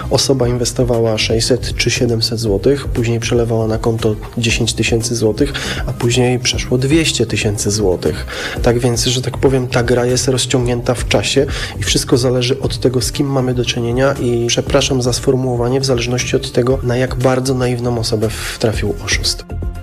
osoba inwestowała 600 czy 700 zł, później przelewała na konto 10 tysięcy złotych, a później przeszło 200 tysięcy złotych. Tak więc, że tak powiem, ta gra jest rozciągnięta w czasie i wszystko zależy od tego, z kim mamy do czynienia i przepraszam za sformułowanie, w zależności od tego, na jak bardzo naiwną osobę trafił oszust.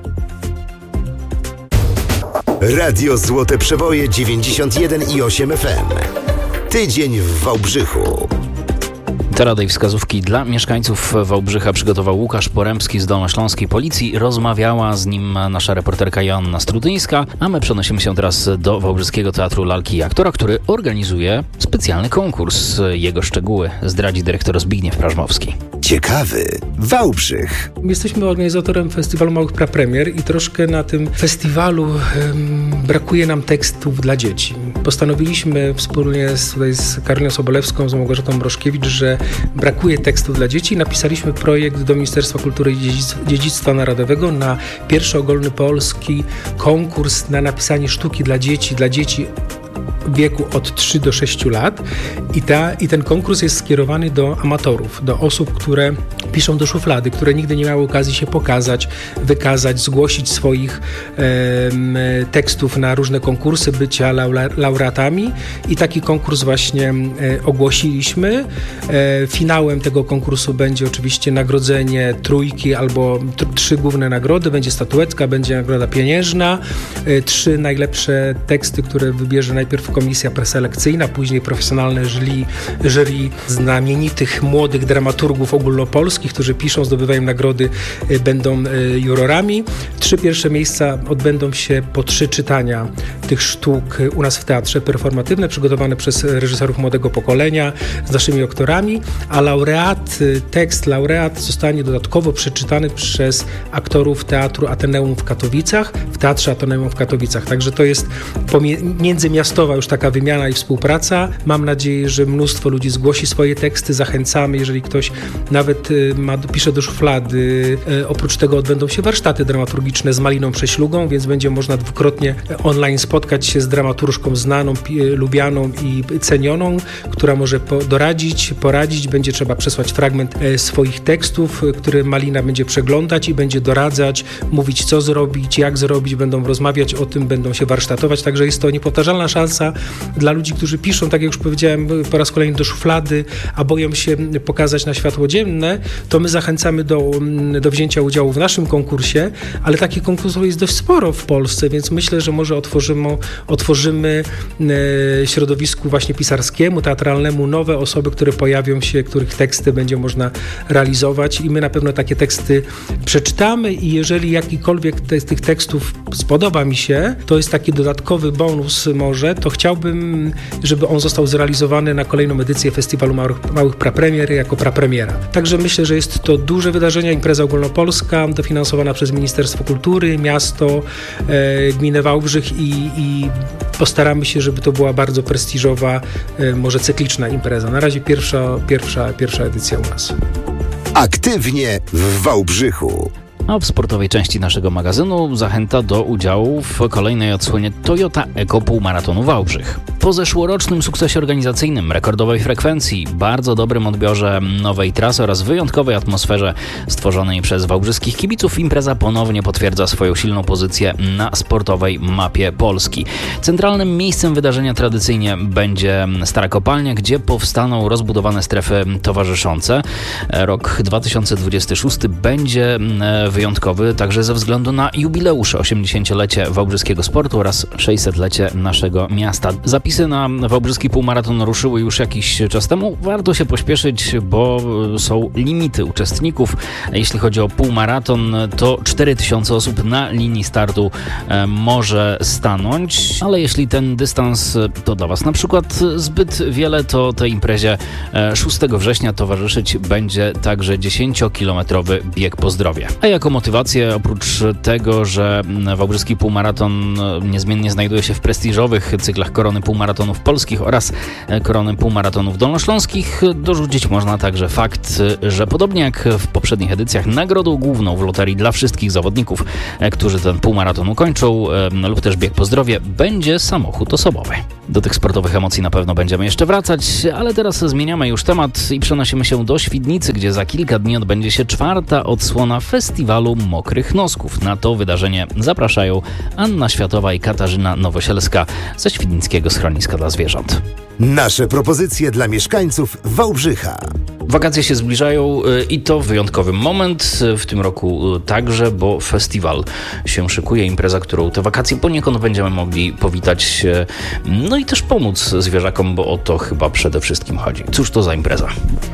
Radio Złote Przeboje 91,8 FM. Tydzień w Wałbrzychu. Te rady i wskazówki dla mieszkańców Wałbrzycha przygotował Łukasz Poremski z Dolnośląskiej Policji. Rozmawiała z nim nasza reporterka Joanna Strutyńska, a my przenosimy się teraz do Wałbrzyskiego Teatru Lalki i Aktora, który organizuje specjalny konkurs. Jego szczegóły zdradzi dyrektor Zbigniew Prażmowski. Ciekawy Wałbrzych. Jesteśmy organizatorem festiwalu Małych Prapremier i troszkę na tym festiwalu brakuje nam tekstów dla dzieci. Postanowiliśmy wspólnie z Karoliną Sobolewską, z Małgorzatą Broszkiewicz, że brakuje tekstów dla dzieci. Napisaliśmy projekt do Ministerstwa Kultury i Dziedzictwa Narodowego na pierwszy ogólnopolski konkurs na napisanie sztuki dla dzieci w wieku od 3 do 6 lat i ten konkurs jest skierowany do amatorów, do osób, które piszą do szuflady, które nigdy nie miały okazji się pokazać, wykazać, zgłosić swoich tekstów na różne konkursy, bycia laureatami i taki konkurs właśnie ogłosiliśmy. Finałem tego konkursu będzie oczywiście nagrodzenie trójki albo 3 główne nagrody, będzie statuetka, będzie nagroda pieniężna, 3 najlepsze teksty, które wybierze najpierw komisja preselekcyjna, później profesjonalne jury znamienitych młodych dramaturgów ogólnopolskich, którzy piszą, zdobywają nagrody, będą jurorami. 3 pierwsze miejsca odbędą się po 3 czytania tych sztuk u nas w teatrze performatywne, przygotowane przez reżyserów młodego pokolenia z naszymi aktorami, a laureat zostanie dodatkowo przeczytany przez aktorów Teatru Ateneum w Katowicach, w Teatrze Ateneum w Katowicach. Także to jest międzymiastowa już taka wymiana i współpraca. Mam nadzieję, że mnóstwo ludzi zgłosi swoje teksty. Zachęcamy, jeżeli ktoś nawet pisze do szuflady. Oprócz tego odbędą się warsztaty dramaturgiczne z Maliną Prześlugą, więc będzie można dwukrotnie online spotkać się z dramaturżką znaną, lubianą i cenioną, która może poradzić. Będzie trzeba przesłać fragment swoich tekstów, które Malina będzie przeglądać i będzie doradzać, mówić co zrobić, jak zrobić, będą rozmawiać o tym, będą się warsztatować, także jest to niepowtarzalna szansa dla ludzi, którzy piszą, tak jak już powiedziałem, po raz kolejny do szuflady, a boją się pokazać na światło dzienne, to my zachęcamy do wzięcia udziału w naszym konkursie, ale takich konkursów jest dość sporo w Polsce, więc myślę, że może otworzymy środowisku właśnie pisarskiemu, teatralnemu nowe osoby, które pojawią się, których teksty będzie można realizować i my na pewno takie teksty przeczytamy i jeżeli jakikolwiek z tych tekstów spodoba mi się, to jest taki dodatkowy bonus może, to chciałbym, żeby on został zrealizowany na kolejną edycję Festiwalu Małych Prapremier jako prapremiera. Także myślę, że jest to duże wydarzenie, impreza ogólnopolska, dofinansowana przez Ministerstwo Kultury, miasto, gminę Wałbrzych i postaramy się, żeby to była bardzo prestiżowa, może cykliczna impreza. Na razie pierwsza edycja u nas. Aktywnie w Wałbrzychu. A w sportowej części naszego magazynu zachęta do udziału w kolejnej odsłonie Toyota Eco Półmaratonu Wałbrzych. Po zeszłorocznym sukcesie organizacyjnym, rekordowej frekwencji, bardzo dobrym odbiorze nowej trasy oraz wyjątkowej atmosferze stworzonej przez wałbrzyskich kibiców, impreza ponownie potwierdza swoją silną pozycję na sportowej mapie Polski. Centralnym miejscem wydarzenia tradycyjnie będzie Stara Kopalnia, gdzie powstaną rozbudowane strefy towarzyszące. Rok 2026 będzie wyjątkowy także ze względu na jubileusze 80-lecie wałbrzyskiego sportu oraz 600-lecie naszego miasta. Zapisy na wałbrzyski półmaraton ruszyły już jakiś czas temu. Warto się pośpieszyć, bo są limity uczestników. Jeśli chodzi o półmaraton, to 4000 osób na linii startu może stanąć, ale jeśli ten dystans to dla Was na przykład zbyt wiele, to tej imprezie 6 września towarzyszyć będzie także 10-kilometrowy bieg po zdrowie. A jak jako motywację, oprócz tego, że Wałbrzyski Półmaraton niezmiennie znajduje się w prestiżowych cyklach Korony Półmaratonów Polskich oraz Korony Półmaratonów Dolnośląskich, dorzucić można także fakt, że podobnie jak w poprzednich edycjach, nagrodą główną w loterii dla wszystkich zawodników, którzy ten półmaraton ukończą lub też bieg po zdrowie, będzie samochód osobowy. Do tych sportowych emocji na pewno będziemy jeszcze wracać, ale teraz zmieniamy już temat i przenosimy się do Świdnicy, gdzie za kilka dni odbędzie się 4. odsłona Festiwalu Mokrych Nosków. Na to wydarzenie zapraszają Anna Światowa i Katarzyna Nowosielska ze Świdnickiego Schroniska dla Zwierząt. Nasze propozycje dla mieszkańców Wałbrzycha. Wakacje się zbliżają i to wyjątkowy moment w tym roku także, bo festiwal się szykuje, impreza, którą te wakacje poniekąd będziemy mogli powitać, no i też pomóc zwierzakom, bo o to chyba przede wszystkim chodzi. Cóż to za impreza?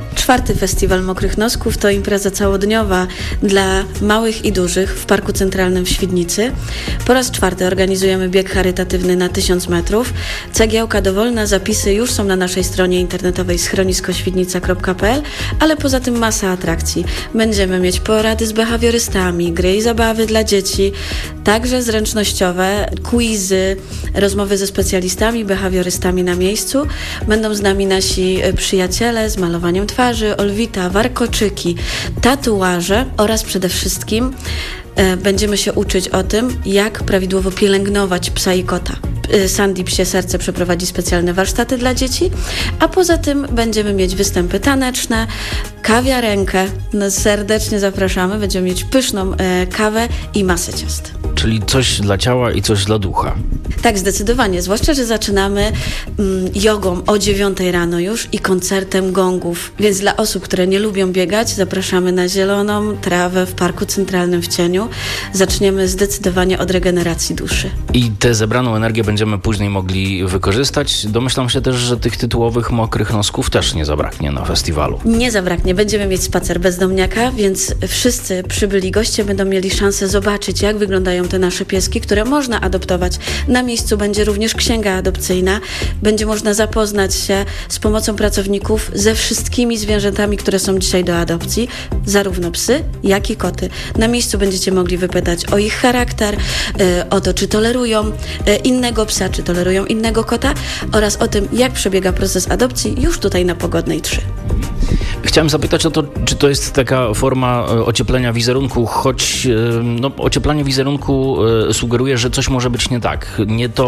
4. Festiwal Mokrych Nosków to impreza całodniowa dla małych i dużych w Parku Centralnym w Świdnicy. Po raz 4. organizujemy bieg charytatywny na 1000 metrów. Cegiełka dowolna, zapisy już są na naszej stronie internetowej schroniskoświdnica.pl, ale poza tym masa atrakcji. Będziemy mieć porady z behawiorystami, gry i zabawy dla dzieci, także zręcznościowe, quizy, rozmowy ze specjalistami, behawiorystami na miejscu. Będą z nami nasi przyjaciele z malowaniem twarzy, olwita, warkoczyki, tatuaże oraz przede wszystkim będziemy się uczyć o tym, jak prawidłowo pielęgnować psa i kota. Sandy Psie Serce przeprowadzi specjalne warsztaty dla dzieci, a poza tym będziemy mieć występy taneczne, kawiarenkę. No, serdecznie zapraszamy, będziemy mieć pyszną kawę i masę ciast. Czyli coś dla ciała i coś dla ducha. Tak, zdecydowanie. Zwłaszcza, że zaczynamy jogą o 9 rano już i koncertem gongów. Więc dla osób, które nie lubią biegać, zapraszamy na zieloną trawę w Parku Centralnym w cieniu. Zaczniemy zdecydowanie od regeneracji duszy. I tę zebraną energię będziemy później mogli wykorzystać. Domyślam się też, że tych tytułowych Mokrych Nosków też nie zabraknie na festiwalu. Nie zabraknie. Będziemy mieć spacer bezdomniaka, więc wszyscy przybyli goście będą mieli szansę zobaczyć, jak wyglądają te nasze pieski, które można adoptować. Na miejscu będzie również księga adopcyjna. Będzie można zapoznać się z pomocą pracowników ze wszystkimi zwierzętami, które są dzisiaj do adopcji, zarówno psy, jak i koty. Na miejscu będziecie mogli wypytać o ich charakter, o to, czy tolerują innego psa, czy tolerują innego kota oraz o tym, jak przebiega proces adopcji już tutaj na Pogodnej 3. Chciałem zapytać o to, czy to jest taka forma ocieplenia wizerunku, choć ocieplanie wizerunku sugeruje, że coś może być nie tak.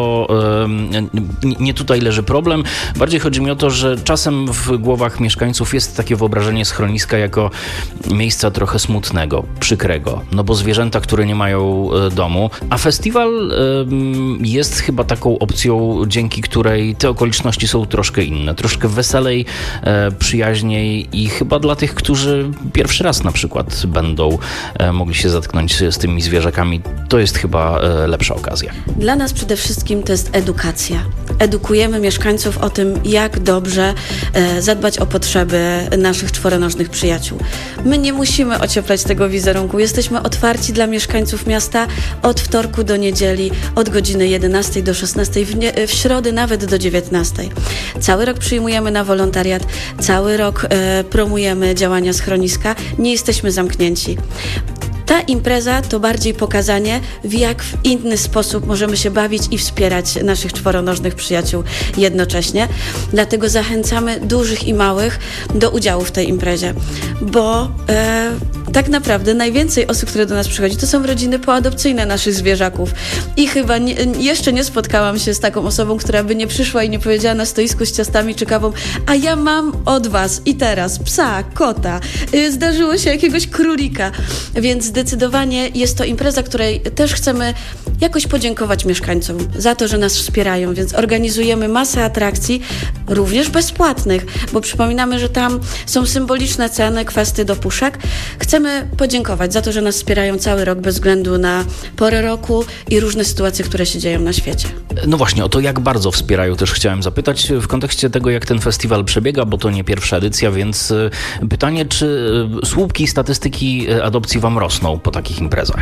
Nie tutaj leży problem. Bardziej chodzi mi o to, że czasem w głowach mieszkańców jest takie wyobrażenie schroniska jako miejsca trochę smutnego, przykrego, no bo zwierzęta, które nie mają domu, a festiwal jest chyba taką opcją, dzięki której te okoliczności są troszkę inne, troszkę weselej, przyjaźniej i chyba dla tych, którzy pierwszy raz na przykład będą mogli się zetknąć z tymi zwierzakami, to jest chyba lepsza okazja. Dla nas przede wszystkim to jest edukacja. Edukujemy mieszkańców o tym, jak dobrze zadbać o potrzeby naszych czworonożnych przyjaciół. My nie musimy ocieplać tego wizerunku. Jesteśmy otwarci dla mieszkańców miasta od wtorku do niedzieli, od godziny 11 do 16, w środę nawet do 19. Cały rok przyjmujemy na wolontariat, cały rok promujemy działania schroniska, nie jesteśmy zamknięci. Ta impreza to bardziej pokazanie, w jak w inny sposób możemy się bawić i wspierać naszych czworonożnych przyjaciół jednocześnie. Dlatego zachęcamy dużych i małych do udziału w tej imprezie, bo tak naprawdę najwięcej osób, które do nas przychodzi, to są rodziny poadopcyjne naszych zwierzaków. I chyba jeszcze nie spotkałam się z taką osobą, która by nie przyszła i nie powiedziała na stoisku z ciastami czy kawą: a ja mam od was i teraz psa, kota, zdarzyło się jakiegoś królika. Więc zdecydowanie jest to impreza, której też chcemy jakoś podziękować mieszkańcom za to, że nas wspierają, więc organizujemy masę atrakcji, również bezpłatnych, bo przypominamy, że tam są symboliczne ceny, kwestie do puszek. Chcemy podziękować za to, że nas wspierają cały rok bez względu na porę roku i różne sytuacje, które się dzieją na świecie. No właśnie, o to jak bardzo wspierają też chciałem zapytać w kontekście tego, jak ten festiwal przebiega, bo to nie pierwsza edycja, więc pytanie, czy słupki statystyki adopcji wam rosną po takich imprezach?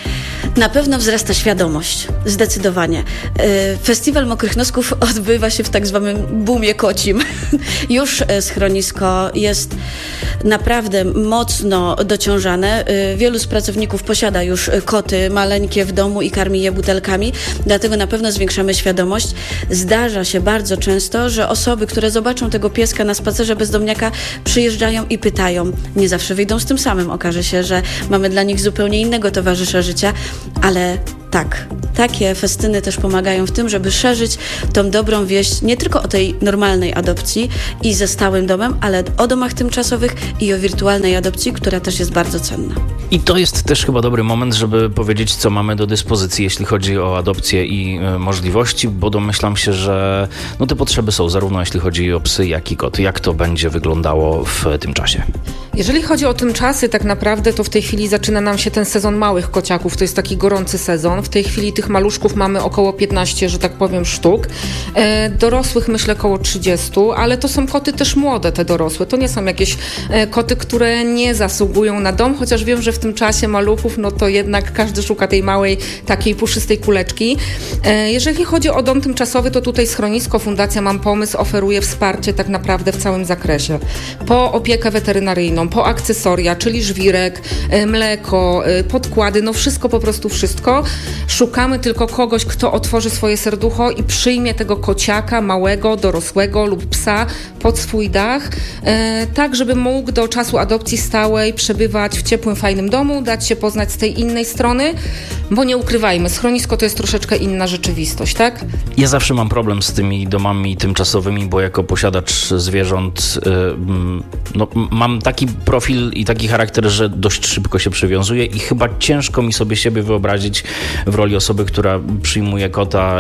Na pewno wzrasta świadomość, zdecydowanie. Festiwal Mokrych Nosków odbywa się w tak zwanym boomie kocim. Już schronisko jest naprawdę mocno dociążane. Wielu z pracowników posiada już koty maleńkie w domu i karmi je butelkami, dlatego na pewno zwiększamy świadomość. Zdarza się bardzo często, że osoby, które zobaczą tego pieska na spacerze bezdomniaka, przyjeżdżają i pytają. Nie zawsze wyjdą z tym samym. Okaże się, że mamy dla nich zupełnie innego towarzysza życia, ale tak, takie festyny też pomagają w tym, żeby szerzyć tą dobrą wieść nie tylko o tej normalnej adopcji i ze stałym domem, ale o domach tymczasowych i o wirtualnej adopcji, która też jest bardzo cenna. I to jest też chyba dobry moment, żeby powiedzieć, co mamy do dyspozycji, jeśli chodzi o adopcję i możliwości, bo domyślam się, że te potrzeby są zarówno jeśli chodzi o psy, jak i koty. Jak to będzie wyglądało w tym czasie? Jeżeli chodzi o tymczasy, tak naprawdę to w tej chwili zaczyna nam się ten sezon małych kociaków. To jest taki gorący sezon. W tej chwili tych maluszków mamy około 15, że tak powiem, sztuk. Dorosłych myślę około 30, ale to są koty też młode, te dorosłe. To nie są jakieś koty, które nie zasługują na dom, chociaż wiem, że w tym czasie maluchów, to jednak każdy szuka tej małej, takiej puszystej kuleczki. Jeżeli chodzi o dom tymczasowy, to tutaj schronisko, Fundacja Mam Pomysł oferuje wsparcie tak naprawdę w całym zakresie. Po opiekę weterynaryjną, po akcesoria, czyli żwirek, mleko, podkłady, wszystko, po prostu wszystko. Szukamy tylko kogoś, kto otworzy swoje serducho i przyjmie tego kociaka małego, dorosłego lub psa pod swój dach, tak żeby mógł do czasu adopcji stałej przebywać w ciepłym, fajnym domu, dać się poznać z tej innej strony, bo nie ukrywajmy, schronisko to jest troszeczkę inna rzeczywistość, tak? Ja zawsze mam problem z tymi domami tymczasowymi, bo jako posiadacz zwierząt mam taki profil i taki charakter, że dość szybko się przywiązuję i chyba ciężko mi sobie siebie wyobrazić w roli osoby, która przyjmuje kota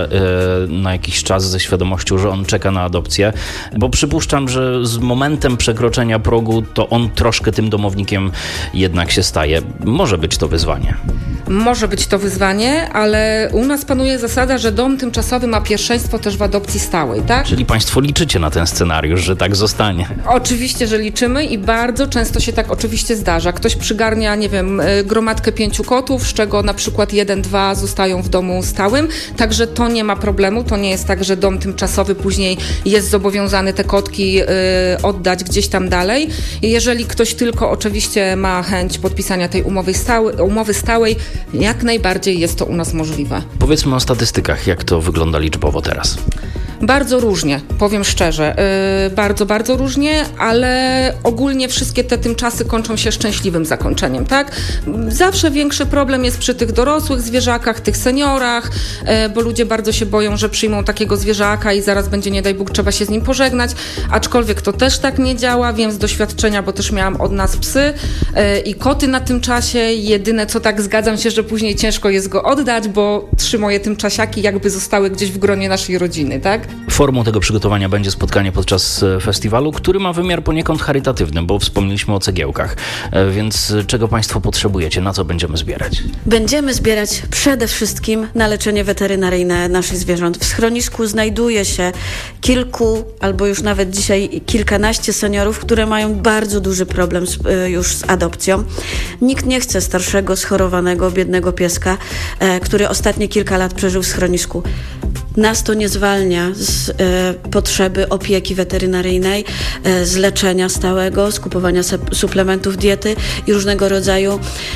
na jakiś czas ze świadomością, że on czeka na adopcję, bo przypuszczam, że z momentem przekroczenia progu to on troszkę tym domownikiem jednak się staje. Może być to wyzwanie. Może być to wyzwanie, ale u nas panuje zasada, że dom tymczasowy ma pierwszeństwo też w adopcji stałej, tak? Czyli państwo liczycie na ten scenariusz, że tak zostanie? Oczywiście, że liczymy i bardzo często się tak oczywiście zdarza. Ktoś przygarnia, gromadkę 5 kotów, z czego na przykład 1-2 zostają w domu stałym, także to nie ma problemu. To nie jest tak, że dom tymczasowy później jest zobowiązany te kotki oddać gdzieś tam dalej. Jeżeli ktoś tylko oczywiście ma chęć podpisania tej umowy stałej, jak najbardziej jest to u nas możliwe. Powiedzmy o statystykach, jak to wygląda liczbowo teraz. Bardzo różnie, powiem szczerze. Bardzo, bardzo różnie, ale ogólnie wszystkie te tymczasy kończą się szczęśliwym zakończeniem, tak? Zawsze większy problem jest przy tych dorosłych zwierzakach, tych seniorach, bo ludzie bardzo się boją, że przyjmą takiego zwierzaka i zaraz będzie, nie daj Bóg, trzeba się z nim pożegnać, aczkolwiek to też tak nie działa, wiem z doświadczenia, bo też miałam od nas psy i koty na tymczasie. Jedyne co tak zgadzam się, że później ciężko jest go oddać, bo 3 moje tymczasiaki jakby zostały gdzieś w gronie naszej rodziny, tak? Formą tego przygotowania będzie spotkanie podczas festiwalu, który ma wymiar poniekąd charytatywny, bo wspomnieliśmy o cegiełkach. Więc czego państwo potrzebujecie? Na co będziemy zbierać? Będziemy zbierać przede wszystkim na leczenie weterynaryjne naszych zwierząt. W schronisku znajduje się kilku, albo już nawet dzisiaj kilkanaście seniorów, które mają bardzo duży problem już z adopcją. Nikt nie chce starszego, schorowanego, biednego pieska, który ostatnie kilka lat przeżył w schronisku. Nas to nie zwalnia z potrzeby opieki weterynaryjnej, z leczenia stałego, z kupowania suplementów diety i różnego rodzaju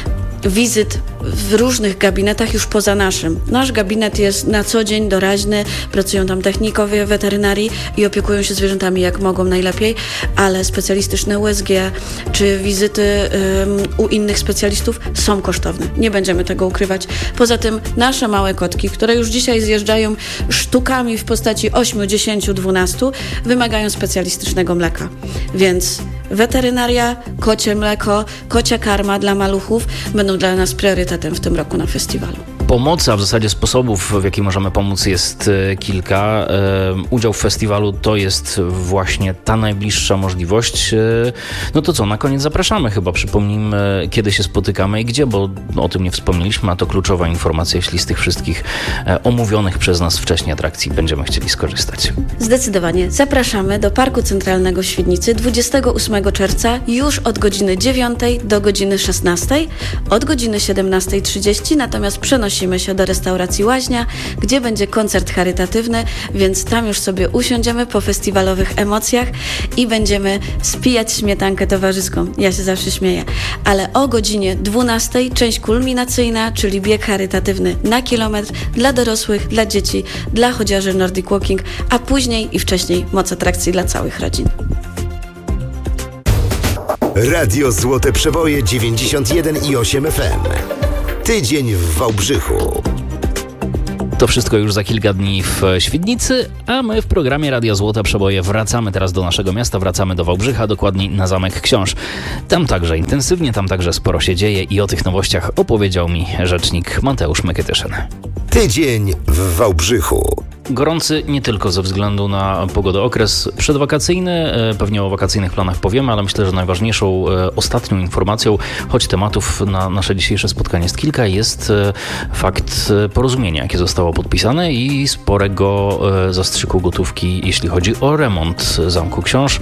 wizyt w różnych gabinetach już poza naszym. Nasz gabinet jest na co dzień doraźny, pracują tam technikowie weterynarii i opiekują się zwierzętami jak mogą najlepiej, ale specjalistyczne USG czy wizyty u innych specjalistów są kosztowne. Nie będziemy tego ukrywać. Poza tym nasze małe kotki, które już dzisiaj zjeżdżają sztukami w postaci 8, 10, 12, wymagają specjalistycznego mleka. Więc weterynaria, kocie mleko, kocia karma dla maluchów będą dla nas priorytetem w tym roku na festiwalu. Pomocy, a w zasadzie sposobów, w jaki możemy pomóc, jest kilka. Udział w festiwalu to jest właśnie ta najbliższa możliwość. No to co, na koniec zapraszamy chyba. Przypomnijmy, kiedy się spotykamy i gdzie, bo o tym nie wspomnieliśmy, a to kluczowa informacja, jeśli z tych wszystkich omówionych przez nas wcześniej atrakcji będziemy chcieli skorzystać. Zdecydowanie. Zapraszamy do Parku Centralnego w Świdnicy 28 czerwca już od godziny 9 do godziny 16, od godziny 17:30, natomiast przenosimy się do restauracji Łaźnia, gdzie będzie koncert charytatywny, więc tam już sobie usiądziemy po festiwalowych emocjach i będziemy spijać śmietankę towarzyską. Ja się zawsze śmieję. Ale o godzinie 12 część kulminacyjna, czyli bieg charytatywny na kilometr dla dorosłych, dla dzieci, dla chodziarzy Nordic Walking, a później i wcześniej moc atrakcji dla całych rodzin. Radio Złote Przeboje 91,8 FM. Tydzień w Wałbrzychu. To wszystko już za kilka dni w Świdnicy, a my w programie Radia Złote Przeboje wracamy teraz do naszego miasta, wracamy do Wałbrzycha, dokładniej na Zamek Książ. Tam także intensywnie, tam także sporo się dzieje i o tych nowościach opowiedział mi rzecznik Mateusz Mekytyszyn. Tydzień w Wałbrzychu. Gorący nie tylko ze względu na pogodę, okres przedwakacyjny, pewnie o wakacyjnych planach powiemy, ale myślę, że najważniejszą ostatnią informacją, choć tematów na nasze dzisiejsze spotkanie jest kilka, jest fakt porozumienia, jakie zostało podpisane i sporego zastrzyku gotówki, jeśli chodzi o remont Zamku Książ.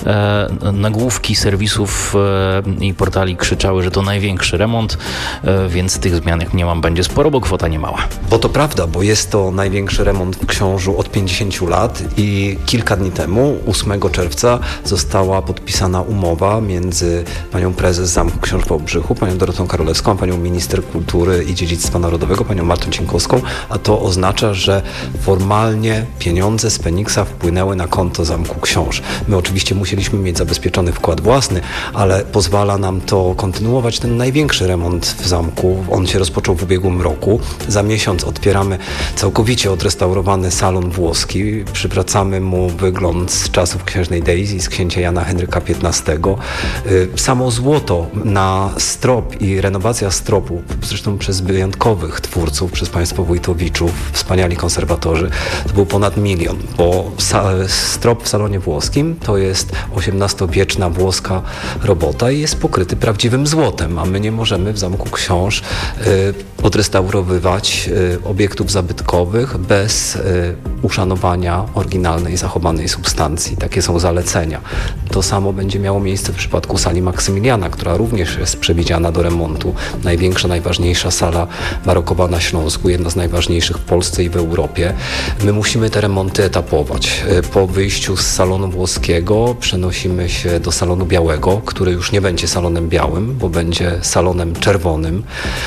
Nagłówki serwisów i portali krzyczały, że to największy remont, więc tych zmian, jak mniemam, będzie sporo, bo kwota nie mała. Bo to prawda, bo jest to największy remont w Książu od 50 lat i kilka dni temu, 8 czerwca, została podpisana umowa między panią prezes Zamku Książ w Wałbrzychu, panią Dorotą Karolewską, a panią minister kultury i dziedzictwa narodowego, panią Martą Cienkowską, a to oznacza, że formalnie pieniądze z Feniksa wpłynęły na konto Zamku Książ. My oczywiście musieliśmy mieć zabezpieczony wkład własny, ale pozwala nam to kontynuować ten największy remont w zamku. On się rozpoczął w ubiegłym roku. Za miesiąc otwieramy całkowicie odrestaurowany salon włoski. Przywracamy mu wygląd z czasów księżnej Daisy, z księcia Jana Henryka XV. Samo złoto na strop i renowacja stropu, zresztą przez wyjątkowych twórców, przez państwo Wójtowiczów, wspaniali konserwatorzy, to był ponad 1 000 000, bo strop w salonie włoskim to jest XVIII-wieczna włoska robota i jest pokryty prawdziwym złotem, a my nie możemy w Zamku Książ odrestaurowywać obiektów zabytkowych bez uszanowania oryginalnej, zachowanej substancji. Takie są zalecenia. To samo będzie miało miejsce w przypadku sali Maksymiliana, która również jest przewidziana do remontu. Największa, najważniejsza sala barokowa na Śląsku, jedna z najważniejszych w Polsce i w Europie. My musimy te remonty etapować. Po wyjściu z salonu włoskiego przenosimy się do salonu białego, który już nie będzie salonem białym, bo będzie salonem czerwonym.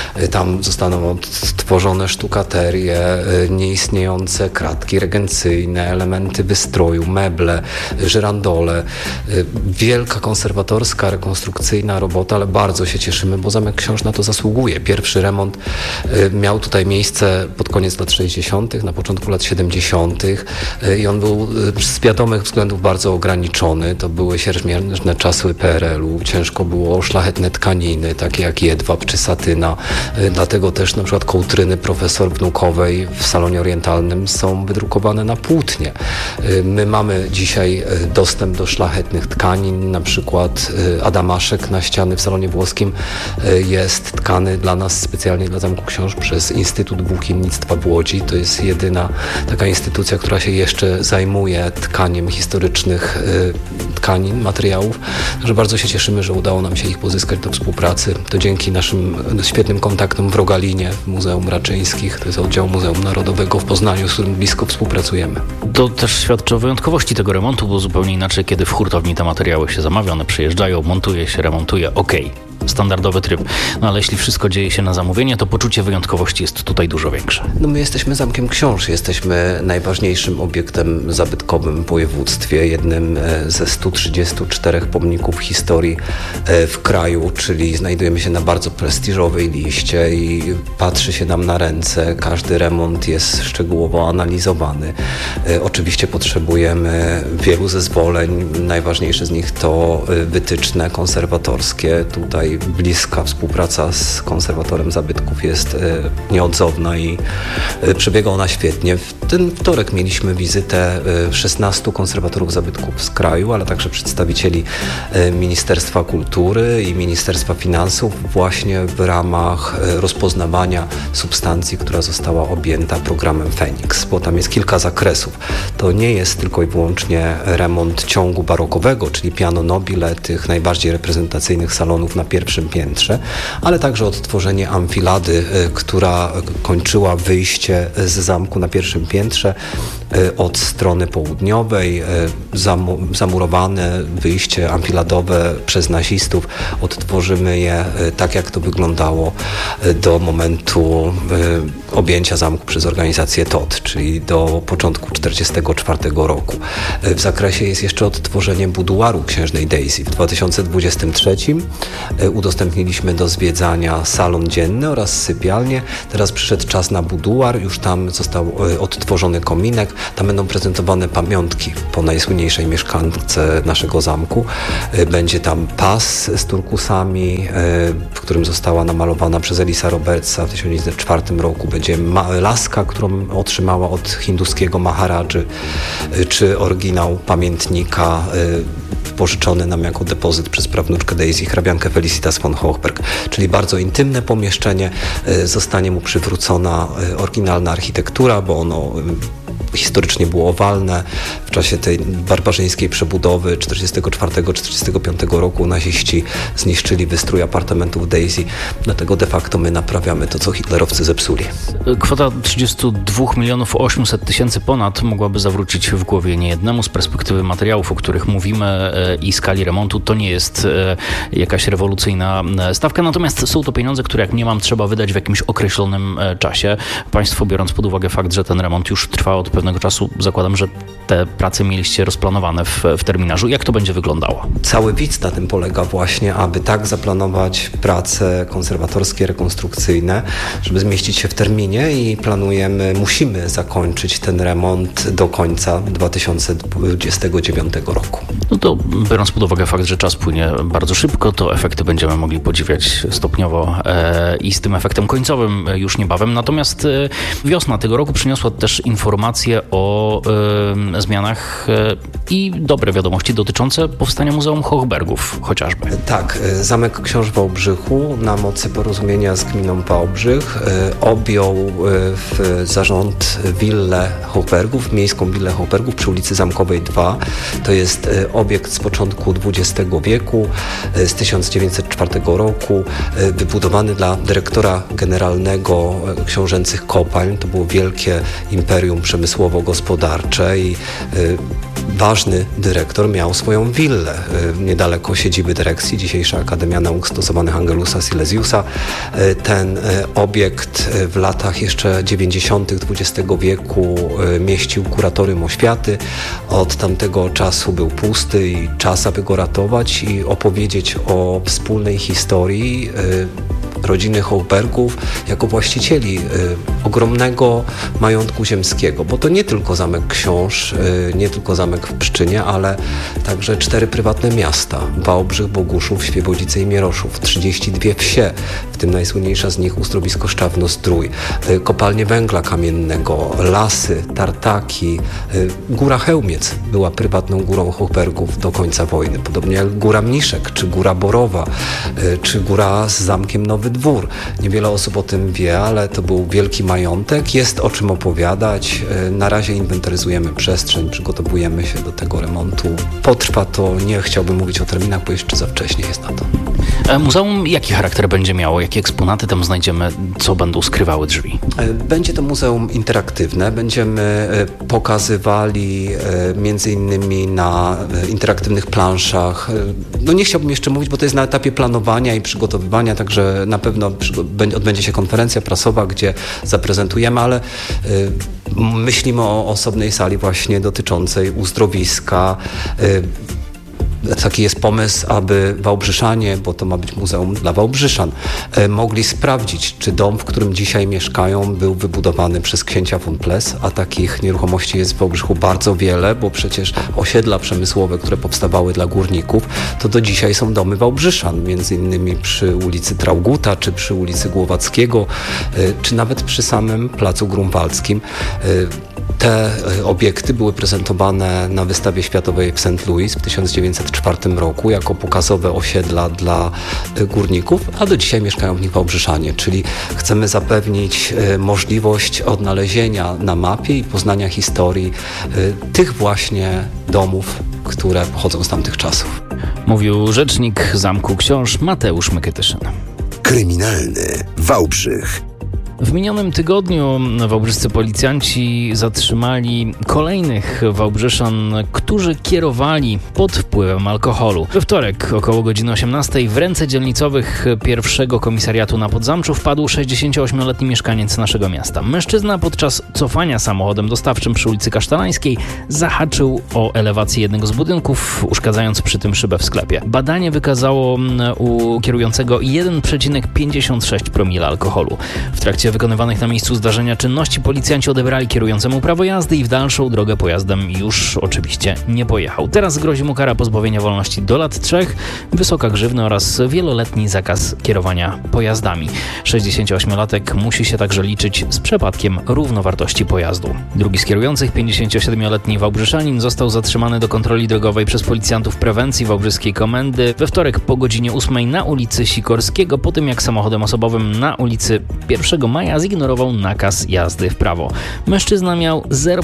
Tam zostaną odtworzone sztukaterie, nieistniejące kratki regencyjne, elementy wystroju, meble, żyrandole. Wielka konserwatorska, rekonstrukcyjna robota, ale bardzo się cieszymy, bo Zamek Książ na to zasługuje. Pierwszy remont miał tutaj miejsce pod koniec lat 60., na początku lat 70. i on był z wiadomych względów bardzo ograniczony. To były siermiężne czasy PRL-u. Ciężko było o szlachetne tkaniny, takie jak jedwab czy satyna. Dlatego też na przykład kołtryny profesor Wnukowej w salonie orientalnym są wydrukowane na płótnie. My mamy dzisiaj dostęp do szlachetnych tkanin, na przykład adamaszek na ściany w salonie włoskim jest tkany dla nas specjalnie dla Zamku Książ przez Instytut Włókiennictwa w Łodzi. To jest jedyna taka instytucja, która się jeszcze zajmuje tkaniem historycznych tkanin, materiałów. Także bardzo się cieszymy, że udało nam się ich pozyskać do współpracy. To dzięki naszym świetnym kontaktom w Rogalinie, w Muzeum Raczyńskich, to jest oddział Muzeum Narodowego w Poznaniu, z którym blisko współpracujemy. To też świadczy o wyjątkowości tego remontu, bo zupełnie inaczej, kiedy w hurtowni te materiały się zamawia, one przyjeżdżają, montuje się, remontuje, standardowy tryb. No ale jeśli wszystko dzieje się na zamówienie, to poczucie wyjątkowości jest tutaj dużo większe. No my jesteśmy Zamkiem Książ, jesteśmy najważniejszym obiektem zabytkowym w województwie, jednym ze 134 pomników historii w kraju, czyli znajdujemy się na bardzo prestiżowej liście i patrzy się nam na ręce. Każdy remont jest szczegółowo analizowany. Oczywiście potrzebujemy wielu zezwoleń. Najważniejsze z nich to wytyczne konserwatorskie. Tutaj bliska współpraca z konserwatorem zabytków jest nieodzowna i przebiega ona świetnie. W ten wtorek mieliśmy wizytę 16 konserwatorów zabytków z kraju, ale także przedstawicieli Ministerstwa Kultury i Ministerstwa Finansów właśnie w ramach rozpoznawania substancji, która została objęta programem Feniks, bo tam jest kilka zakresów. To nie jest tylko i wyłącznie remont ciągu barokowego, czyli piano nobile, tych najbardziej reprezentacyjnych salonów na pierwszym piętrze, ale także odtworzenie amfilady, która kończyła wyjście z zamku na pierwszym piętrze od strony południowej, zamurowane wyjście amfiladowe przez nazistów. Odtworzymy je tak, jak to wyglądało do momentu objęcia zamku przez organizację TOT, czyli do początku 1944 roku. W zakresie jest jeszcze odtworzenie buduaru księżnej Daisy. W 2023 udostępniliśmy do zwiedzania salon dzienny oraz sypialnię. Teraz przyszedł czas na buduar, już tam został odtworzony kominek. Tam będą prezentowane pamiątki po najsłynniejszej mieszkance naszego zamku. Będzie tam pas z turkusami, w którym została namalowana przez Elisa Robertsa w 1904 roku. Będzie laska, którą otrzymała od hinduskiego Maharadży, czy oryginał pamiętnika pożyczony nam jako depozyt przez prawnuczkę Daisy, hrabiankę Felicitas von Hochberg, czyli bardzo intymne pomieszczenie. Zostanie mu przywrócona oryginalna architektura, bo ono historycznie było owalne. W czasie tej barbarzyńskiej przebudowy 1944-1945 roku naziści zniszczyli wystrój apartamentów Daisy, dlatego de facto my naprawiamy to, co hitlerowcy zepsuli. Kwota 32 800 000 ponad mogłaby zawrócić w głowie niejednemu. Z perspektywy materiałów, o których mówimy i skali remontu, to nie jest jakaś rewolucyjna stawka, natomiast są to pieniądze, które jak mniemam trzeba wydać w jakimś określonym czasie. Państwo, biorąc pod uwagę fakt, że ten remont już trwa od pewnego czasu, zakładam, że te prace mieliście rozplanowane w terminarzu. Jak to będzie wyglądało? Cały widz na tym polega właśnie, aby tak zaplanować prace konserwatorskie, rekonstrukcyjne, żeby zmieścić się w terminie i musimy zakończyć ten remont do końca 2029 roku. No to biorąc pod uwagę fakt, że czas płynie bardzo szybko, to efekty będziemy mogli podziwiać stopniowo i z tym efektem końcowym już niebawem. Natomiast wiosna tego roku przyniosła też informacje o zmianach i dobre wiadomości dotyczące powstania Muzeum Hochbergów chociażby. Tak, Zamek Książ w Wałbrzychu na mocy porozumienia z gminą Wałbrzych objął w zarząd willę Hochbergów, miejską willę Hochbergów przy ulicy Zamkowej 2. To jest obiekt z początku XX wieku, z 1904 roku, wybudowany dla dyrektora generalnego książęcych kopalń. To było wielkie imperium przemysłowo-gospodarcze i ważny dyrektor miał swoją willę niedaleko siedziby dyrekcji, dzisiejsza Akademia Nauk Stosowanych Angelusa Silesiusa. Ten obiekt w latach jeszcze 90. XX wieku mieścił kuratorium oświaty. Od tamtego czasu był pusty i czas, aby go ratować i opowiedzieć o wspólnej historii rodziny Hochbergów jako właścicieli ogromnego majątku ziemskiego, bo to nie tylko Zamek Książ, nie tylko zamek w Pszczynie, ale także 4 prywatne miasta: Wałbrzych, Boguszów, Świebodzice i Mieroszów, 32 wsie, w tym najsłynniejsza z nich Uzdrowisko Szczawno-Zdrój, kopalnie węgla kamiennego, lasy, tartaki. Góra Chełmiec była prywatną górą Hochbergów do końca wojny, podobnie jak Góra Mniszek, czy Góra Borowa, czy góra z zamkiem Nowy Dwór. Niewiele osób o tym wie, ale to był wielki majątek, jest o czym opowiadać. Na razie inwentaryzujemy przestrzeń, przygotowujemy się do tego remontu. Potrwa to, nie chciałbym mówić o terminach, bo jeszcze za wcześnie jest na to. Muzeum jaki charakter będzie miało? Jakie eksponaty tam znajdziemy? Co będą skrywały drzwi? Będzie to muzeum interaktywne. Będziemy pokazywali między innymi na interaktywnych planszach. No nie chciałbym jeszcze mówić, bo to jest na etapie planowania i przygotowywania, także na pewno odbędzie się konferencja prasowa, gdzie zaprezentujemy, ale myślimy o osobnej sali właśnie dotyczącej uzdrowiska. taki jest pomysł, aby Wałbrzyszanie, bo to ma być muzeum dla Wałbrzyszan, mogli sprawdzić, czy dom, w którym dzisiaj mieszkają, był wybudowany przez księcia von Pless, a takich nieruchomości jest w Wałbrzychu bardzo wiele, bo przecież osiedla przemysłowe, które powstawały dla górników, to do dzisiaj są domy Wałbrzyszan, między innymi przy ulicy Trauguta, czy przy ulicy Głowackiego, czy nawet przy samym Placu Grunwaldzkim. Te obiekty były prezentowane na wystawie światowej w St. Louis w 1904 roku jako pokazowe osiedla dla górników, a do dzisiaj mieszkają w nich Wałbrzyszanie, czyli chcemy zapewnić możliwość odnalezienia na mapie i poznania historii tych właśnie domów, które pochodzą z tamtych czasów. Mówił rzecznik Zamku Książ Mateusz Mykytyszyn. Kryminalny Wałbrzych. W minionym tygodniu wałbrzyscy policjanci zatrzymali kolejnych Wałbrzyszan, którzy kierowali pod wpływem alkoholu. We wtorek około godziny 18 w ręce dzielnicowych pierwszego komisariatu na Podzamczu wpadł 68-letni mieszkaniec naszego miasta. Mężczyzna podczas cofania samochodem dostawczym przy ulicy Kasztelańskiej zahaczył o elewację jednego z budynków, uszkadzając przy tym szybę w sklepie. Badanie wykazało u kierującego 1,56 promila alkoholu. W trakcie wykonywanych na miejscu zdarzenia czynności policjanci odebrali kierującemu prawo jazdy i w dalszą drogę pojazdem już oczywiście nie pojechał. Teraz grozi mu kara pozbawienia wolności do lat 3, wysoka grzywna oraz wieloletni zakaz kierowania pojazdami. 68-latek musi się także liczyć z przepadkiem równowartości pojazdu. Drugi z kierujących, 57-letni Wałbrzyszanin, został zatrzymany do kontroli drogowej przez policjantów prewencji Wałbrzyskiej Komendy we wtorek po godzinie 8 na ulicy Sikorskiego, po tym jak samochodem osobowym na ulicy 1 maja zignorował nakaz jazdy w prawo. Mężczyzna miał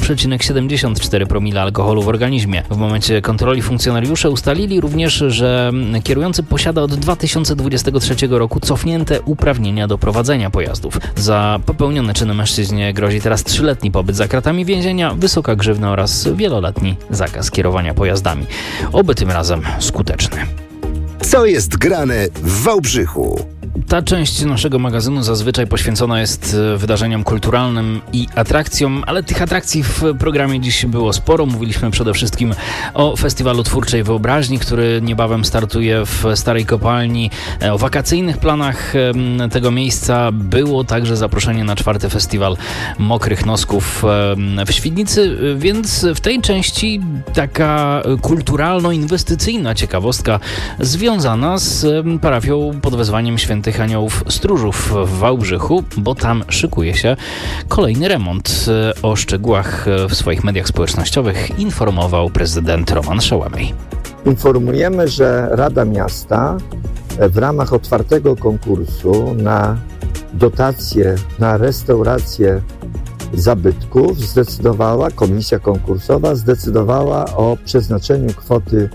0,74 promila alkoholu w organizmie. W momencie kontroli funkcjonariusze ustalili również, że kierujący posiada od 2023 roku cofnięte uprawnienia do prowadzenia pojazdów. Za popełnione czyny mężczyźnie grozi teraz 3-letni pobyt za kratami więzienia, wysoka grzywna oraz wieloletni zakaz kierowania pojazdami. Oby tym razem skuteczny. Co jest grane w Wałbrzychu? Ta część naszego magazynu zazwyczaj poświęcona jest wydarzeniom kulturalnym i atrakcjom, ale tych atrakcji w programie dziś było sporo. Mówiliśmy przede wszystkim o Festiwalu Twórczej Wyobraźni, który niebawem startuje w Starej Kopalni. O wakacyjnych planach tego miejsca było także zaproszenie na 4. Festiwal Mokrych Nosków w Świdnicy, więc w tej części taka kulturalno-inwestycyjna ciekawostka związana z parafią pod wezwaniem Świętych Aniołów Stróżów w Wałbrzychu, bo tam szykuje się kolejny remont. O szczegółach w swoich mediach społecznościowych informował prezydent Roman Szołomej. Informujemy, że Rada Miasta w ramach otwartego konkursu na dotacje na restaurację zabytków komisja konkursowa zdecydowała o przeznaczeniu kwoty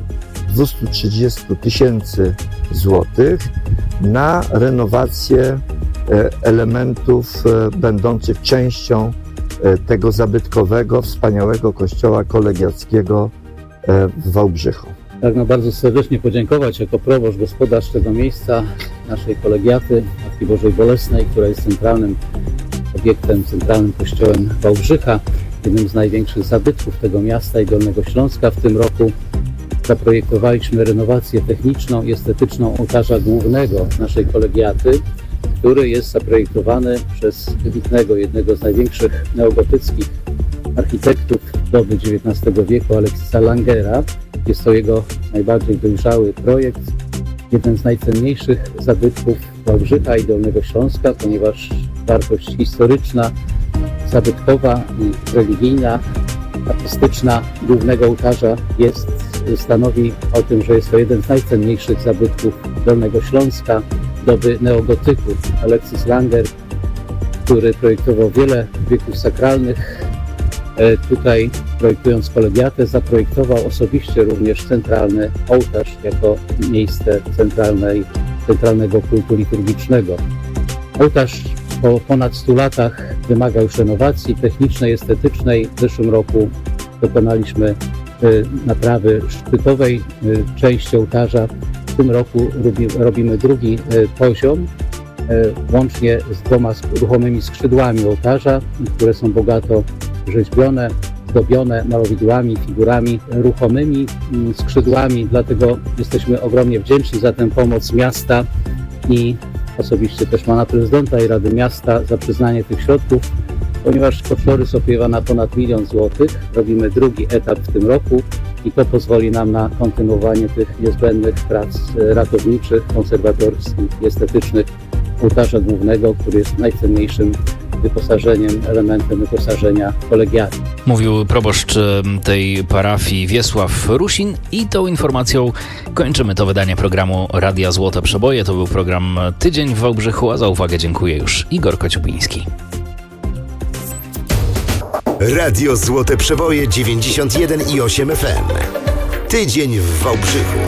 230 000 złotych na renowację elementów będących częścią tego zabytkowego, wspaniałego kościoła kolegiackiego w Wałbrzychu. Pragnę bardzo serdecznie podziękować jako proboszcz, gospodarz tego miejsca, naszej kolegiaty Matki Bożej Bolesnej, która jest centralnym obiektem, centralnym kościołem Wałbrzycha, jednym z największych zabytków tego miasta i Dolnego Śląska. W tym roku zaprojektowaliśmy renowację techniczną i estetyczną ołtarza głównego naszej kolegiaty, który jest zaprojektowany przez wybitnego, jednego z największych neogotyckich architektów doby XIX wieku, Aleksisa Langera. Jest to jego najbardziej dojrzały projekt, jeden z najcenniejszych zabytków Wałbrzycha i Dolnego Śląska, ponieważ wartość historyczna, zabytkowa i religijna, artystyczna głównego ołtarza stanowi o tym, że jest to jeden z najcenniejszych zabytków Dolnego Śląska doby neogotyku. Aleksis Langer, który projektował wiele wieków sakralnych, tutaj projektując kolegiatę, zaprojektował osobiście również centralny ołtarz jako miejsce centralnego kultu liturgicznego. Ołtarz po ponad 100 latach wymaga już renowacji technicznej, estetycznej. W zeszłym roku dokonaliśmy naprawy szczytowej części ołtarza. W tym roku robimy drugi poziom, łącznie z 2 ruchomymi skrzydłami ołtarza, które są bogato rzeźbione. zdobione malowidłami, figurami ruchomymi, skrzydłami. Dlatego jesteśmy ogromnie wdzięczni za tę pomoc miasta i osobiście też pana prezydenta i Rady Miasta za przyznanie tych środków, ponieważ kosztorys opiewa na ponad 1 000 000 złotych. Robimy drugi etap w tym roku i to pozwoli nam na kontynuowanie tych niezbędnych prac ratowniczych, konserwatorskich i estetycznych ołtarza głównego, który jest najcenniejszym wyposażeniem, elementem wyposażenia kolegiatu. Mówił proboszcz tej parafii Wiesław Rusin i tą informacją kończymy to wydanie programu Radia Złote Przeboje. To był program Tydzień w Wałbrzychu, a za uwagę dziękuję już Igor Kociubiński. Radio Złote Przeboje 91,8 FM. Tydzień w Wałbrzychu.